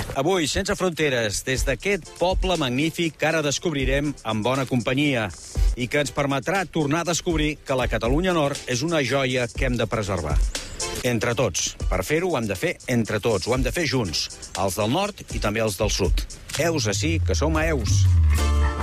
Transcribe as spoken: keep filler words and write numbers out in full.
Avui, sense fronteres, des d'aquest poble magnífic que ara descobrirem en bona companyia i que ens permetrà tornar a descobrir que la Catalunya Nord és una joia que hem de preservar. Entre tots. Per fer-ho ho hem de fer entre tots, ho hem de fer junts, els del nord i també els del sud. Heus ací, que som a Heus.